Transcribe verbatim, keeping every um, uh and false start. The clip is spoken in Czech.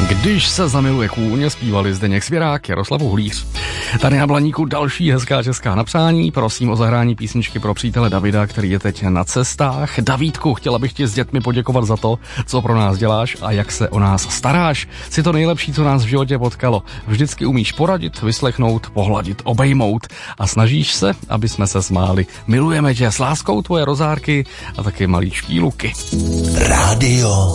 Když se zamiluje kůň, zpívali Zdeněk Svěrák, Jaroslav Uhlíř. Tady na Blaníku další hezká česká napřání. Prosím o zahrání písničky pro přítele Davida, který je teď na cestách. Davídku, chtěla bych ti s dětmi poděkovat za to, co pro nás děláš a jak se o nás staráš. Jsi to nejlepší, co nás v životě potkalo. Vždycky umíš poradit, vyslechnout, pohladit, obejmout a snažíš se, aby jsme se smáli. Milujeme tě, s láskou tvoje rozárky a taky malíčký Luky. Rádio